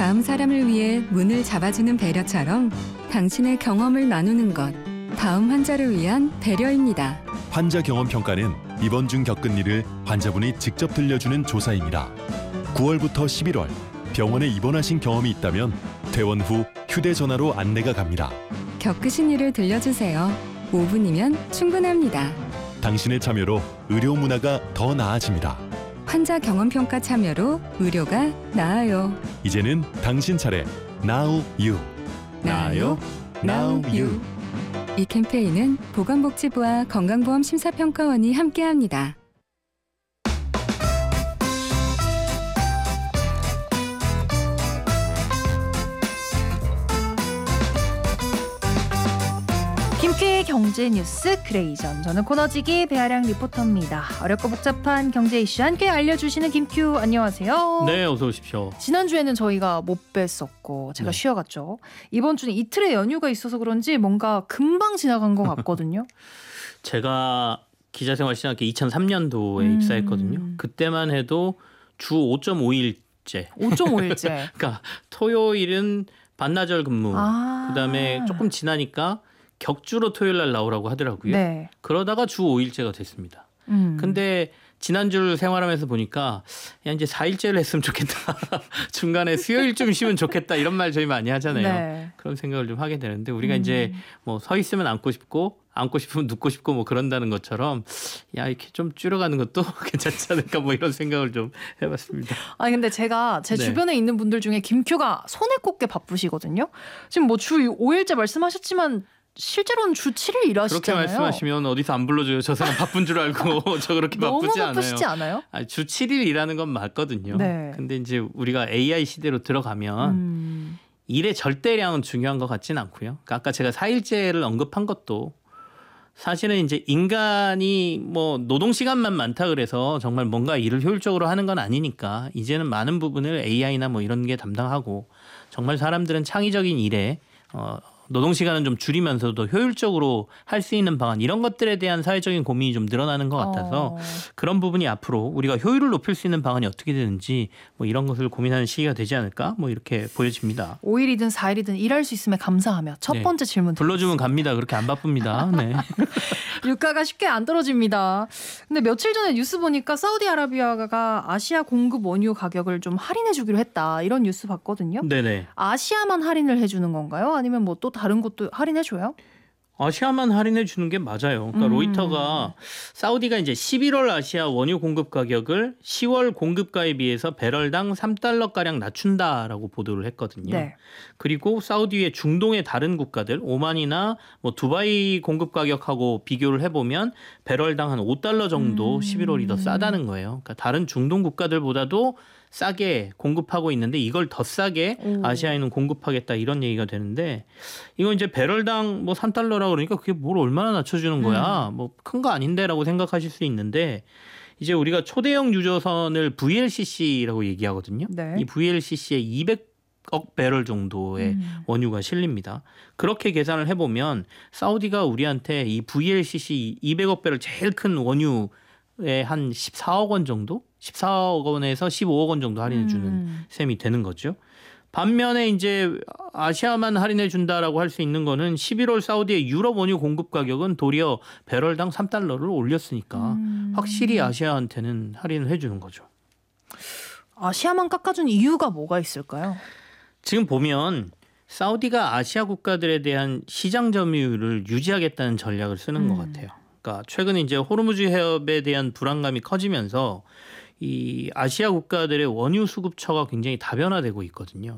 다음 사람을 위해 문을 잡아주는 배려처럼 당신의 경험을 나누는 것, 다음 환자를 위한 배려입니다. 환자 경험 평가는 입원 중 겪은 일을 환자분이 직접 들려주는 조사입니다. 9월부터 11월 병원에 입원하신 경험이 있다면 퇴원 후 휴대전화로 안내가 갑니다. 겪으신 일을 들려주세요. 5분이면 충분합니다. 당신의 참여로 의료 문화가 더 나아집니다. 환자 경험 평가 참여로 의료가 나아요. 이제는 당신 차례. Now you. 나아요. Now you. 이 캠페인은 보건복지부와 건강보험심사평가원이 함께합니다. 김쾌의 경제 뉴스 크레이전. 저는 코너지기 배아량 리포터입니다. 어렵고 복잡한 경제 이슈 함께 알려주시는 김큐, 안녕하세요. 네, 어서 오십시오. 지난주에는 저희가 못 뵀었고 제가 쉬어갔죠. 이번 주는 이틀의 연휴가 있어서 그런지 뭔가 금방 지나간 것 같거든요. 제가 기자생활 시작한 게 2003년도에 입사했거든요. 그때만 해도 주 5.5일째. 5.5일째. 그러니까 토요일은 반나절 근무. 그다음에 조금 지나니까 격주로 토요일 날 나오라고 하더라고요. 네. 그러다가 주 5일째가 됐습니다. 근데 지난주를 생활하면서 보니까 야, 이제 4일째를 했으면 좋겠다. 중간에 수요일 좀 쉬면 좋겠다. 이런 말 저희 많이 하잖아요. 네. 그런 생각을 좀 하게 되는데 우리가 이제 뭐 서 있으면 앉고 싶고 앉고 싶으면 눕고 싶고 뭐 그런다는 것처럼 야, 이렇게 좀 줄여가는 것도 괜찮지 않을까 뭐 이런 생각을 좀 해봤습니다. 아니 근데 제가 제 주변에 있는 분들 중에 김큐가 손에 꼽게 바쁘시거든요. 지금 뭐 주 5일째 말씀하셨지만 실제로는 주 7일 일하시잖아요. 그렇게 말씀하시면 어디서 안 불러줘요. 저 사람 바쁜 줄 알고 저 그렇게 바쁘지 않아요. 너무 바쁘시지 않아요? 아니, 주 7일 일하는 건 맞거든요. 네. 근데 이제 우리가 AI 시대로 들어가면 일의 절대량은 중요한 것 같지는 않고요. 그러니까 아까 제가 4일제를 언급한 것도 사실은 이제 인간이 뭐 노동 시간만 많다 그래서 정말 뭔가 일을 효율적으로 하는 건 아니니까 이제는 많은 부분을 AI나 뭐 이런 게 담당하고 정말 사람들은 창의적인 일에 노동 시간은 좀 줄이면서도 효율적으로 할 수 있는 방안 이런 것들에 대한 사회적인 고민이 좀 늘어나는 것 같아서 그런 부분이 앞으로 우리가 효율을 높일 수 있는 방안이 어떻게 되는지 뭐 이런 것을 고민하는 시기가 되지 않을까 뭐 이렇게 보여집니다. 5일이든 4일이든 일할 수 있으면 감사하며 첫 번째 질문 불러주면 갑니다. 그렇게 안 바쁩니다. 네. 유가가 쉽게 안 떨어집니다. 근데 며칠 전에 뉴스 보니까 사우디아라비아가 아시아 공급 원유 가격을 좀 할인해 주기로 했다. 이런 뉴스 봤거든요. 네네. 아시아만 할인을 해주는 건가요? 아니면 뭐 또 다른 곳도 할인해 줘요? 아시아만 할인해 주는 게 맞아요. 그러니까 로이터가 사우디가 이제 11월 아시아 원유 공급 가격을 10월 공급가에 비해서 배럴당 3달러가량 낮춘다라고 보도를 했거든요. 네. 그리고 사우디 외 중동의 다른 국가들 오만이나 뭐 두바이 공급 가격하고 비교를 해보면 배럴당 한 5달러 정도 11월이 더 싸다는 거예요. 그러니까 다른 중동 국가들보다도 싸게 공급하고 있는데 이걸 더 싸게 아시아에는 공급하겠다 이런 얘기가 되는데 이건 이제 배럴당 뭐 3달러라 그러니까 그게 뭘 얼마나 낮춰주는 거야. 뭐 큰 거 아닌데라고 생각하실 수 있는데 이제 우리가 초대형 유조선을 VLCC라고 얘기하거든요. 네. 이 VLCC에 200억 배럴 정도의 원유가 실립니다. 그렇게 계산을 해보면 사우디가 우리한테 이 VLCC 200억 배럴 제일 큰 원유에 한 14억 원 정도? 14억 원에서 15억 원 정도 할인해 주는 셈이 되는 거죠. 반면에 이제 아시아만 할인해 준다라고 할 수 있는 거는 11월 사우디의 유럽 원유 공급 가격은 도리어 배럴당 3달러를 올렸으니까 확실히 아시아한테는 할인을 해 주는 거죠. 아시아만 깎아준 이유가 뭐가 있을까요? 지금 보면 사우디가 아시아 국가들에 대한 시장 점유율을 유지하겠다는 전략을 쓰는 것 같아요. 그러니까 최근에 이제 호르무즈 해협에 대한 불안감이 커지면서 이 아시아 국가들의 원유 수급처가 굉장히 다변화되고 있거든요.